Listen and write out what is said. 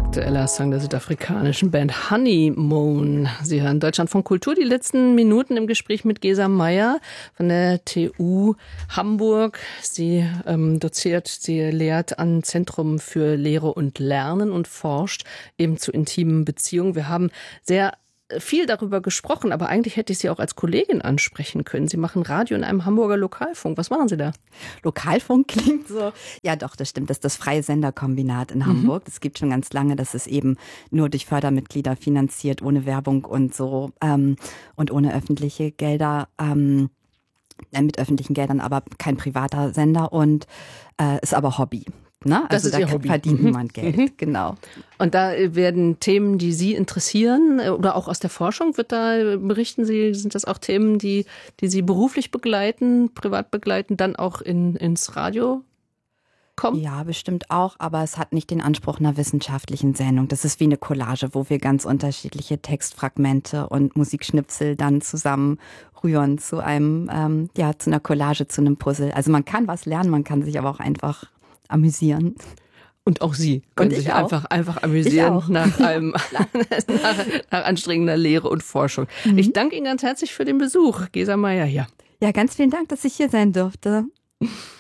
aktueller Song der südafrikanischen Band Honeymoon. Sie hören Deutschlandfunk Kultur, die letzten Minuten im Gespräch mit Gesa Meyer von der TU Hamburg. Sie doziert, sie lehrt am Zentrum für Lehre und Lernen und forscht eben zu intimen Beziehungen. Wir haben sehr viel darüber gesprochen, aber eigentlich hätte ich Sie auch als Kollegin ansprechen können. Sie machen Radio in einem Hamburger Lokalfunk. Was machen Sie da? Lokalfunk klingt so. Ja doch, das stimmt. Das ist das Freie Senderkombinat in Hamburg. Das gibt schon ganz lange. Das ist eben nur durch Fördermitglieder finanziert, ohne Werbung und so und ohne öffentliche Gelder. Mit öffentlichen Geldern, aber kein privater Sender und ist aber Hobby. Ne? Das also ist da Ihr Hobby. Verdient niemand Geld, genau. Und da werden Themen, die Sie interessieren oder auch aus der Forschung, berichten Sie, sind das auch Themen, die Sie beruflich begleiten, privat begleiten, dann auch ins Radio kommen? Ja, bestimmt auch, aber es hat nicht den Anspruch einer wissenschaftlichen Sendung. Das ist wie eine Collage, wo wir ganz unterschiedliche Textfragmente und Musikschnipsel dann zusammenrühren zu einem, zu einer Collage, zu einem Puzzle. Also man kann was lernen, man kann sich aber auch einfach amüsieren. Und auch Sie können sich einfach amüsieren nach anstrengender Lehre und Forschung. Ich danke Ihnen ganz herzlich für den Besuch. Gesa Meyer hier. Ja, ganz vielen Dank, dass ich hier sein durfte.